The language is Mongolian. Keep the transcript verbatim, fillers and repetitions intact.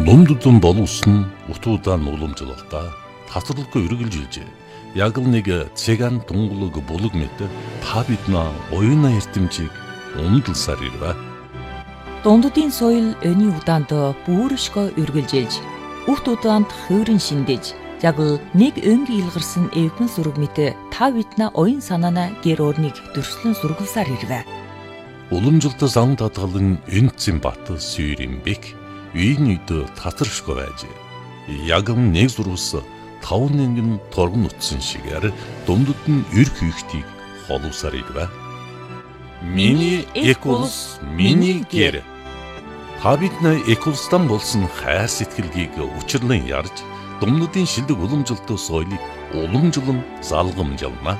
Думдудун боловсон утуудан уламжлалта тасралгүй үргэлжилжээ. Яг л нэг цэган тунгалаг булаг мэт та бидна оюуна эрдэмжийг умдалсаар ирвэ. Дундуудын соёл өний удаанд бүршгөө үргэлжилж, урт удаанд хувирын шиндэж, яг л нэг өнг илгарсан эвхэн сүрэг мэт та бидна оюун санаана гэр орныг дөрслөн сургалсаар ирвэ. Уламжлалт зам татгалан энцэн бат сүйрийн бэк үйн үйд татаршгүй байж. Яг нэг зурвас тав нэгэн торгон утсан шигээр дундад нь эрх ихтийг холуусаар ирвэ. Миний экулс, миний гэр. Та биднээ экулстан болсон хайр сэтгэлгийг учирлан ярьж, думнуудын шилдэг уламжлалт соёлыг уламжлан залгамжлана.